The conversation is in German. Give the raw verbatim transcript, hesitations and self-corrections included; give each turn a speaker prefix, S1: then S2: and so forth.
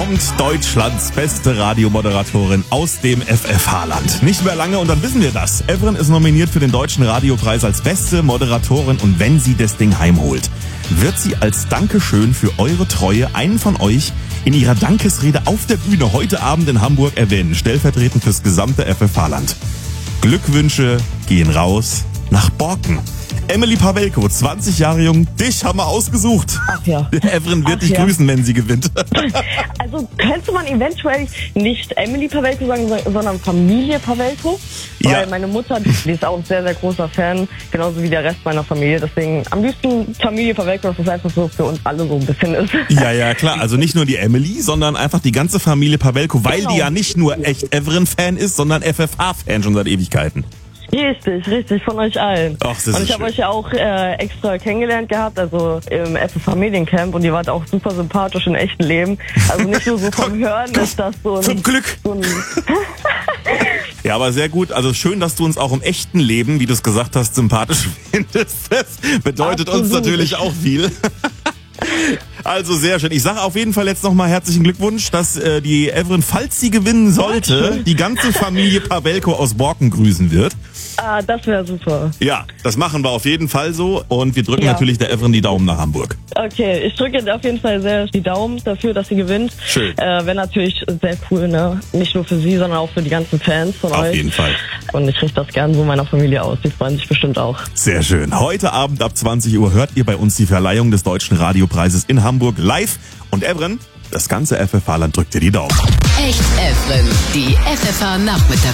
S1: kommt Deutschlands beste Radiomoderatorin aus dem F F H-Land. Nicht mehr lange und dann wissen wir das. Evren ist nominiert für den Deutschen Radiopreis als beste Moderatorin und wenn sie das Ding heimholt, wird sie als Dankeschön für eure Treue einen von euch in ihrer Dankesrede auf der Bühne heute Abend in Hamburg erwähnen, stellvertretend fürs gesamte F F H-Land. Glückwünsche gehen raus nach Borken. Emily Pawelko, zwanzig Jahre jung, dich haben wir ausgesucht.
S2: Ach ja.
S1: Evren wird
S2: Ach
S1: dich
S2: ja.
S1: grüßen, wenn sie gewinnt.
S2: Also könnte man eventuell nicht Emily Pawelko sagen, sondern Familie Pawelko? Weil
S1: Ja.
S2: meine Mutter, die ist auch ein sehr, sehr großer Fan, genauso wie der Rest meiner Familie. Deswegen am liebsten Familie Pawelko, dass das einfach so für uns alle so ein bisschen ist.
S1: Ja, ja, klar. Also nicht nur die Emily, sondern einfach die ganze Familie Pawelko, weil
S2: Genau.
S1: die ja nicht nur echt Evren-Fan ist, sondern F F H-Fan schon seit Ewigkeiten.
S2: Richtig, richtig, von euch allen.
S1: Ach, das
S2: und
S1: ist
S2: ich habe
S1: schön.
S2: euch ja auch äh, extra kennengelernt gehabt, also im F F H-Mediencamp und ihr wart auch super sympathisch im echten Leben. Also nicht nur so vom Hören ist das so ein...
S1: Zum Glück.
S2: So ein
S1: Ja, aber sehr gut. Also schön, dass du uns auch im echten Leben, wie du es gesagt hast, sympathisch findest. Das bedeutet uns
S2: Absolut.
S1: natürlich auch viel. Also sehr schön. Ich sage auf jeden Fall jetzt nochmal herzlichen Glückwunsch, dass äh, die Evren, falls sie gewinnen sollte, die ganze Familie Pawelko aus Borken grüßen wird.
S2: ah, das wäre super.
S1: Ja, das machen wir auf jeden Fall so und wir drücken
S2: Ja.
S1: natürlich der Evren die Daumen nach Hamburg.
S2: Okay, ich drücke auf jeden Fall sehr die Daumen dafür, dass sie gewinnt.
S1: Schön.
S2: Äh, wäre natürlich sehr cool, ne? Nicht nur für sie, sondern auch für die ganzen Fans von
S1: Auf
S2: euch.
S1: jeden Fall.
S2: Und ich richte das gerne so meiner Familie aus. Die freuen sich bestimmt auch.
S1: Sehr schön. Heute Abend ab zwanzig Uhr hört ihr bei uns die Verleihung des Deutschen Radiopreises in Hamburg live. Und Evren, das ganze F F H-Land drückt dir die Daumen.
S3: Echt Evren, die F F H Nachmittags